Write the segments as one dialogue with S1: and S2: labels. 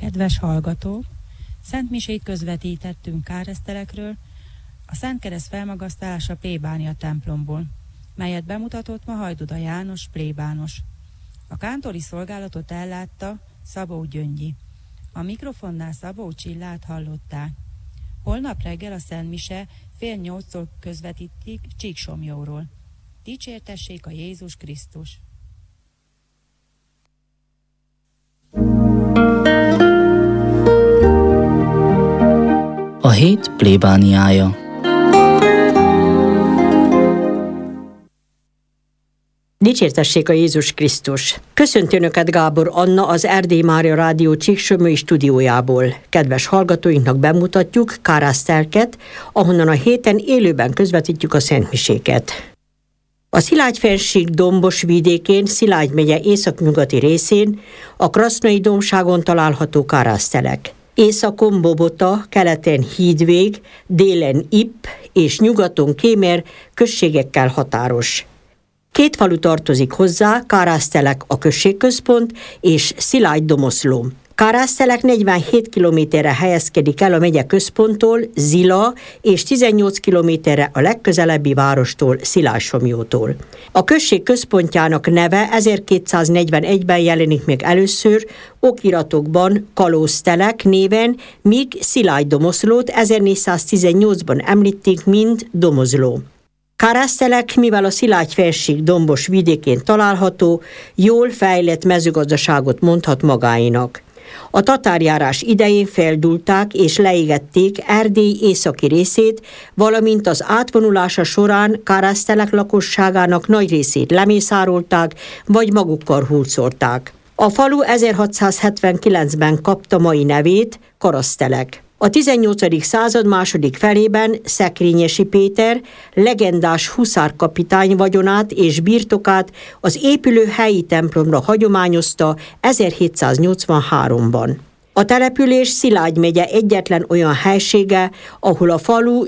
S1: Kedves hallgatók! Szent misét közvetítettünk Káreszterekről, a Szent Kereszt felmagasztalása plébánia templomból, melyet bemutatott ma Hajduda János plébános. A kántori szolgálatot ellátta Szabó Gyöngyi. A mikrofonnál Szabó Csillát hallották. Holnap reggel a Szent Mise 7:30-tól közvetítik Csíksomlyóról. Dicsértessék a Jézus Krisztus!
S2: A hét plébániája.
S3: Dicsértessék a Jézus Krisztus! Köszönti Önöket Gábor Anna az Erdély Mária Rádió Csíksomlyói stúdiójából. Kedves hallgatóinknak bemutatjuk Kárásztelket, ahonnan a héten élőben közvetítjük a szentmiséket. A Szilágy-fennsík dombos vidékén, Szilágy megye északnyugati részén, a Krasznai dombságon található Kárásztelek. Északon Bobota, keleten Hídvég, délen Ipp és nyugaton Kémér községekkel határos. Két falu tartozik hozzá, Kárásztelek a községközpont és Szilágy-Domoszló. Kárásztelek 47 kilométerre helyezkedik el a megye központtól, Zila, és 18 kilométerre a legközelebbi várostól, Szilágysomlyótól. A község központjának neve 1241-ben jelenik meg először okiratokban Kalóztelek néven, míg Szilágy-Domoszlót 1418-ban említik, mint Domozló. Kárásztelek, mivel a Szilágy-fennsík dombos vidékén található, jól fejlett mezőgazdaságot mondhat magáénak. A tatárjárás idején feldúlták és leégették Erdély északi részét, valamint az átvonulása során Kárásztelek lakosságának nagy részét lemészárolták, vagy magukkal hurcolták. A falu 1679-ben kapta mai nevét, Karasztelek. A 18. század második felében Szekrényesi Péter, legendás huszárkapitány vagyonát és birtokát az épülő helyi templomra hagyományozta 1783-ban. A település Szilágy megye egyetlen olyan helysége, ahol a falu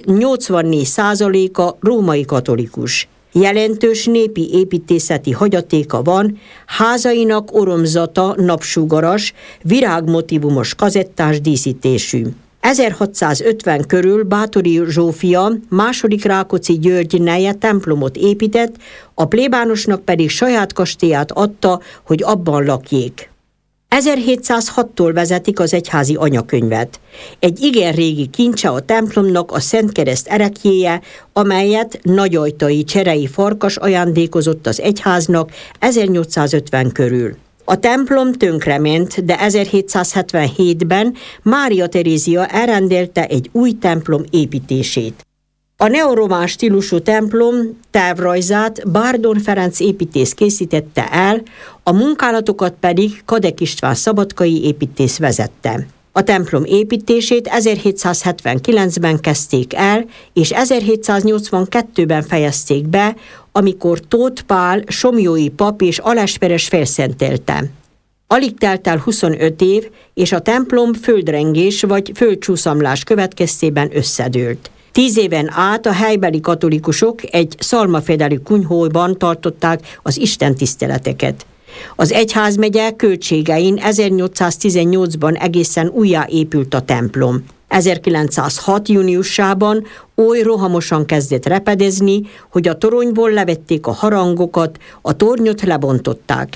S3: 84%-a római katolikus. Jelentős népi építészeti hagyatéka van, házainak oromzata napsugaras, virágmotívumos kazettás díszítésű. 1650 körül Báthori Zsófia, II. Rákóczi György neje templomot épített, a plébánosnak pedig saját kastélyát adta, hogy abban lakjék. 1706-tól vezetik az egyházi anyakönyvet. Egy igen régi kincse a templomnak a Szent Kereszt ereklyéje, amelyet Nagyajtai Cserei Farkas ajándékozott az egyháznak 1850 körül. A templom tönkrement, de 1777-ben Mária Terézia elrendelte egy új templom építését. A neoromán stílusú templom tervrajzát Bárdon Ferenc építész készítette el, a munkálatokat pedig Kadek István szabadkai építész vezette. A templom építését 1779-ben kezdték el, és 1782-ben fejezték be, amikor Tóth Pál somlyói pap és alesperes felszentelte. Alig telt el 25 év, és a templom földrengés vagy földcsúszamlás következtében összedőlt. 10 éven át a helybeli katolikusok egy szalmafedeli kunyhóban tartották az istentiszteleteket. Az egyházmegye költségein 1818-ban egészen újjáépült a templom. 1906. júniusában oly rohamosan kezdett repedezni, hogy a toronyból levették a harangokat, a tornyot lebontották.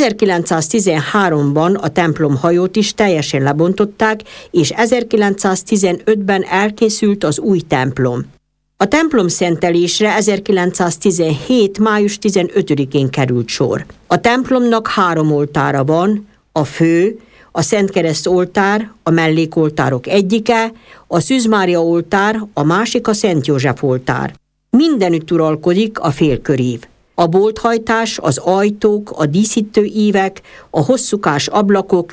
S3: 1913-ban a templom hajót is teljesen lebontották, és 1915-ben elkészült az új templom. A templom szentelésre 1917. május 15-én került sor. A templomnak 3 oltára van, a fő, a Szent Kereszt oltár, a mellékoltárok egyike, a Szűz Mária oltár, a másik a Szent József oltár. Mindenütt uralkodik a félkörív. A bolthajtás, az ajtók, a díszítő ívek, a hosszúkás ablakok